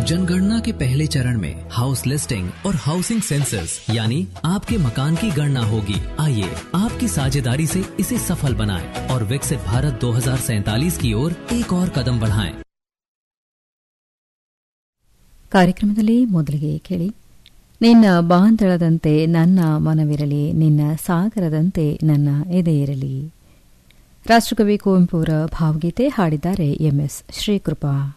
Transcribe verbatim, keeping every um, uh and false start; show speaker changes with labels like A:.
A: जनगणना के पहले चरण में हाउस लिस्टिंग और हाउसिंग सेंसस यानी आपके मकान की गणना होगी। आइए आपकी साझेदारी से इसे सफल बनाएं और विकसित भारत दो हज़ार सैंतालीस की ओर एक और कदम बढ़ाएं।
B: ಕಾರ್ಯಕ್ರಮದಲ್ಲಿ ಮೊದಲಿಗೆ ಕೇಳಿ, ನಿನ್ನ ಬಾಂಧಳದಂತೆ ನನ್ನ ಮನವಿರಲಿ, ನಿನ್ನ ಸಾಗರದಂತೆ ನನ್ನ ಎದೆ ಇರಲಿ. ರಾಷ್ಟ್ರಕವಿ ಕುವೆಂಪು ಅವರ ಭಾವಗೀತೆ ಹಾಡಿದ್ದಾರೆ ಎಂಎಸ್ ಶ್ರೀಕೃಪಾ.